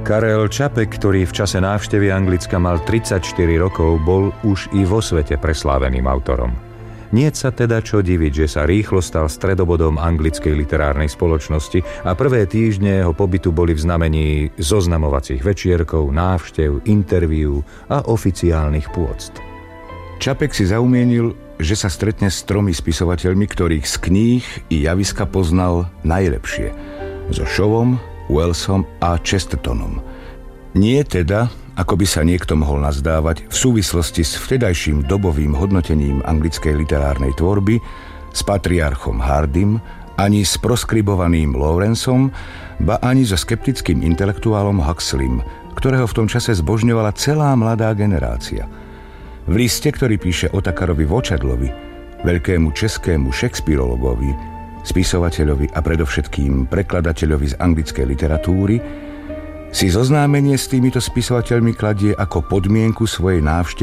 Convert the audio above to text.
Karel Čapek, ktorý v čase návštevy Anglicka mal 34 rokov, bol už i vo svete presláveným autorom. Niet sa teda čo diviť, že sa rýchlo stal stredobodom anglickej literárnej spoločnosti a prvé týždne jeho pobytu boli v znamení zoznamovacích večierkov, návštev, interviú a oficiálnych pôct. Čapek si zaumienil, že sa stretne s 3 spisovateľmi, ktorých z kníh i javiska poznal najlepšie. So Shawom, Wellsom a Chestertonom. Nie teda, ako by sa niekto mohol nazdávať, v súvislosti s vtedajším dobovým hodnotením anglickej literárnej tvorby, s patriarchom Hardym, ani s proskribovaným Lawrenceom, ba ani so skeptickým intelektuálom Huxleym, ktorého v tom čase zbožňovala celá mladá generácia. V liste, ktorý píše Otakarovi Vočadlovi, veľkému českému Shakespeareologovi, spisovateľovi a predovšetkým prekladateľovi z anglickej literatúry, si zoznámenie s týmito spisovateľmi kladie ako podmienku svojej návštevy